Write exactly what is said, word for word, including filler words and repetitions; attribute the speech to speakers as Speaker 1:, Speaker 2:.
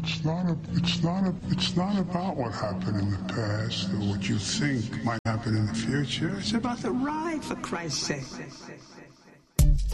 Speaker 1: It's not a, it's not a, it's not about what happened in the past or what you think might happen in the future. It's about the ride, for Christ's sake.